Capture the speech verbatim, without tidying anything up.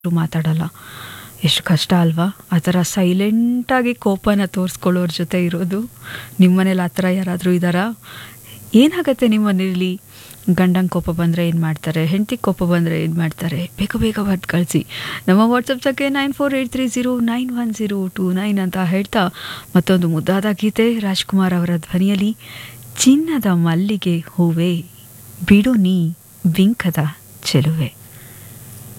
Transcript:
ಮಾತಾಡಲ್ಲ. ಎಷ್ಟು ಕಷ್ಟ ಅಲ್ವಾ ಆ ಥರ ಸೈಲೆಂಟಾಗಿ ಕೋಪನ ತೋರಿಸ್ಕೊಳ್ಳೋರ ಜೊತೆ ಇರೋದು. ನಿಮ್ಮ ಮನೇಲಿ ಆ ಥರ ಯಾರಾದರೂ ಇದ್ದಾರಾ? ಏನಾಗುತ್ತೆ ನಿಮ್ಮ ಮನೇಲಿ? ಗಂಡಂಗೆ ಕೋಪ ಬಂದರೆ ಏನು ಮಾಡ್ತಾರೆ, ಹೆಂಡತಿಗೆ ಕೋಪ ಬಂದರೆ ಏನು ಮಾಡ್ತಾರೆ? ಬೇಗ ಬೇಗ ಬರ್ದು ಕಳಿಸಿ ನಮ್ಮ ವಾಟ್ಸಪ್ ಸಂಖ್ಯೆ nine four eight three zero nine one zero to nine ಅಂತ ಹೇಳ್ತಾ ಮತ್ತೊಂದು ಮುದ್ದಾದ ಗೀತೆ ರಾಜ್ಕುಮಾರ್ ಅವರ ಧ್ವನಿಯಲ್ಲಿ, ಚಿನ್ನದ ಮಲ್ಲಿಗೆ ಹೂವೆ ಬಿಡು ನೀ ಬಿಂಕದ ಚೆಲುವೆ.